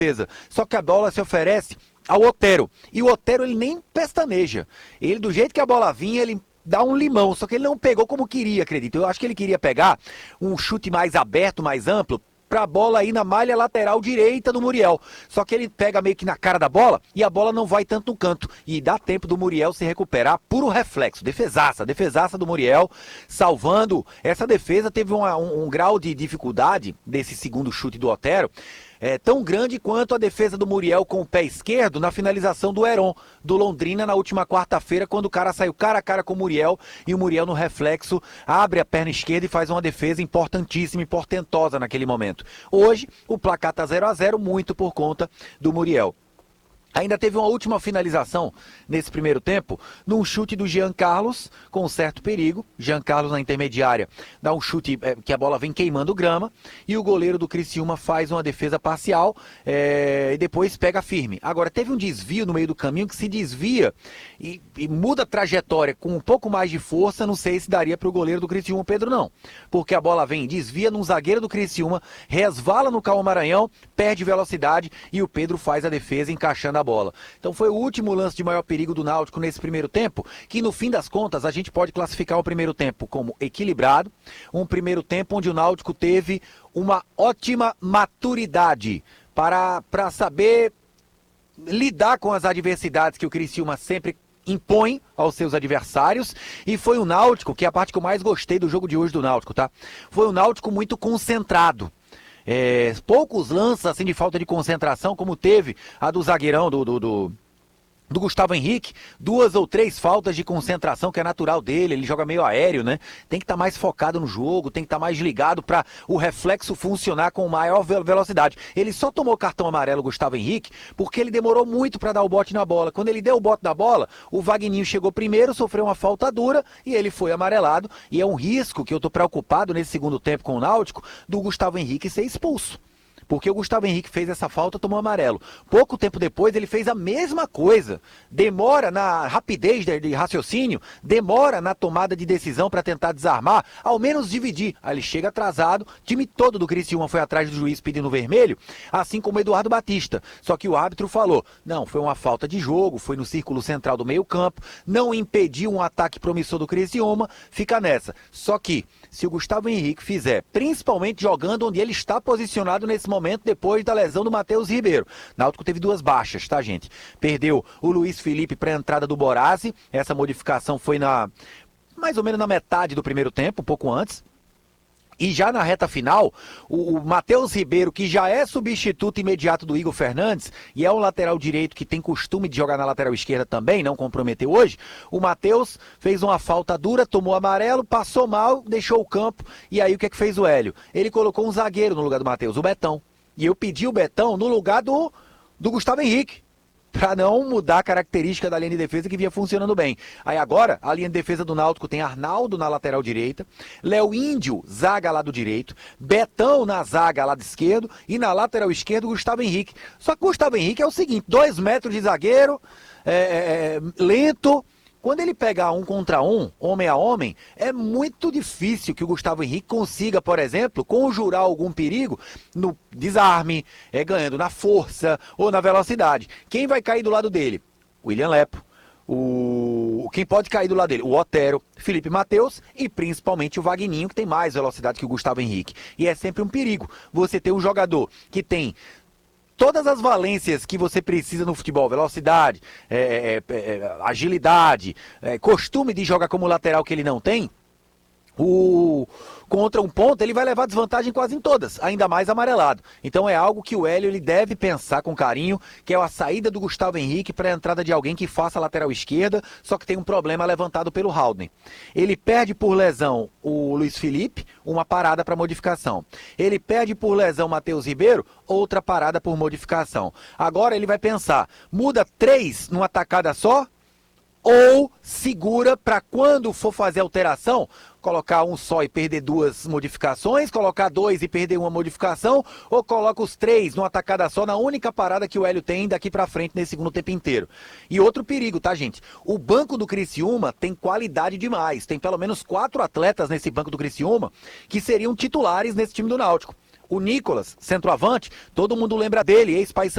defesa. Só que a bola se oferece ao Otero. E o Otero, ele nem pestaneja. Ele, do jeito que a bola vinha, ele dá um limão. Só que ele não pegou como queria, acredito. Eu acho que ele queria pegar um chute mais aberto, mais amplo, pra bola ir na malha lateral direita do Muriel. Só que ele pega meio que na cara da bola e a bola não vai tanto no canto. E dá tempo do Muriel se recuperar. Puro reflexo. Defesaça do Muriel, salvando. Essa defesa teve um grau de dificuldade desse segundo chute do Otero, tão grande quanto a defesa do Muriel com o pé esquerdo na finalização do Heron, do Londrina, na última quarta-feira, quando o cara saiu cara a cara com o Muriel, e o Muriel no reflexo abre a perna esquerda e faz uma defesa importantíssima e portentosa naquele momento. Hoje, o placar tá 0-0, muito por conta do Muriel. Ainda teve uma última finalização nesse primeiro tempo, num chute do Jean Carlos, com certo perigo. Jean Carlos na intermediária dá um chute que a bola vem queimando grama, e o goleiro do Criciúma faz uma defesa parcial e depois pega firme. Agora, teve um desvio no meio do caminho que se desvia e muda a trajetória com um pouco mais de força. Não sei se daria para o goleiro do Criciúma, Pedro, não. Porque a bola vem, desvia num zagueiro do Criciúma, resvala no Cauã Maranhão, perde velocidade e o Pedro faz a defesa encaixando a bola. Então foi o último lance de maior perigo do Náutico nesse primeiro tempo, que no fim das contas a gente pode classificar o primeiro tempo como equilibrado, um primeiro tempo onde o Náutico teve uma ótima maturidade para saber lidar com as adversidades que o Criciúma sempre impõe aos seus adversários, e foi o Náutico, que é a parte que eu mais gostei do jogo de hoje do Náutico, tá? Foi um Náutico muito concentrado. Poucos lances assim de falta de concentração, como teve a do zagueirão do Gustavo Henrique, 2 ou 3 faltas de concentração, que é natural dele, ele joga meio aéreo, né? Tem que estar mais focado no jogo, tem que estar mais ligado para o reflexo funcionar com maior velocidade. Ele só tomou cartão amarelo, Gustavo Henrique, porque ele demorou muito para dar o bote na bola. Quando ele deu o bote na bola, o Vagninho chegou primeiro, sofreu uma falta dura e ele foi amarelado. E é um risco que eu tô preocupado nesse segundo tempo com o Náutico, do Gustavo Henrique ser expulso. Porque o Gustavo Henrique fez essa falta, tomou amarelo. Pouco tempo depois ele fez a mesma coisa. Demora na rapidez de raciocínio, demora na tomada de decisão para tentar desarmar, ao menos dividir. Aí ele chega atrasado, o time todo do Criciúma foi atrás do juiz pedindo vermelho, assim como o Eduardo Batista. Só que o árbitro falou, não, foi uma falta de jogo, foi no círculo central do meio campo, não impediu um ataque promissor do Criciúma, fica nessa. Só que, se o Gustavo Henrique fizer, principalmente jogando onde ele está posicionado nesse momento, depois da lesão do Matheus Ribeiro. Náutico teve 2 baixas, tá, gente? Perdeu o Luiz Felipe para a entrada do Borazzi. Essa modificação foi mais ou menos na metade do primeiro tempo, um pouco antes. E já na reta final, o Matheus Ribeiro, que já é substituto imediato do Igor Fernandes, e é um lateral direito que tem costume de jogar na lateral esquerda também, não comprometeu hoje, o Matheus fez uma falta dura, tomou amarelo, passou mal, deixou o campo, e aí o que é que fez o Hélio? Ele colocou um zagueiro no lugar do Matheus, o Betão. E eu pedi o Betão no lugar do Gustavo Henrique, para não mudar a característica da linha de defesa que vinha funcionando bem. Aí agora, a linha de defesa do Náutico tem Arnaldo na lateral direita, Léo Índio, zaga lado direito, Betão na zaga lado esquerdo, e na lateral esquerda Gustavo Henrique. Só que o Gustavo Henrique é o seguinte, 2 metros de zagueiro, lento. Quando ele pegar 1 contra 1, homem a homem, é muito difícil que o Gustavo Henrique consiga, por exemplo, conjurar algum perigo no desarme, ganhando na força ou na velocidade. Quem vai cair do lado dele? William Lepo. Quem pode cair do lado dele? O Otero, Felipe Matheus e principalmente o Vagninho, que tem mais velocidade que o Gustavo Henrique. E é sempre um perigo você ter um jogador que tem todas as valências que você precisa no futebol, velocidade, agilidade, costume de jogar como lateral que ele não tem, contra um ponto ele vai levar desvantagem quase em todas, ainda mais amarelado. Então é algo que o Hélio ele deve pensar com carinho, que é a saída do Gustavo Henrique para a entrada de alguém que faça a lateral esquerda, só que tem um problema levantado pelo Haldner. Ele perde por lesão o Luiz Felipe, uma parada para modificação. Ele perde por lesão o Matheus Ribeiro, outra parada por modificação. Agora ele vai pensar, muda 3 numa tacada só? Ou segura para quando for fazer alteração, colocar um só e perder 2 modificações, colocar 2 e perder 1 modificação, ou coloca os 3 numa tacada só, na única parada que o Hélio tem daqui para frente nesse segundo tempo inteiro. E outro perigo, tá, gente? O banco do Criciúma tem qualidade demais, tem pelo menos 4 atletas nesse banco do Criciúma que seriam titulares nesse time do Náutico. O Nicolas, centroavante, todo mundo lembra dele, ex-Paysandu.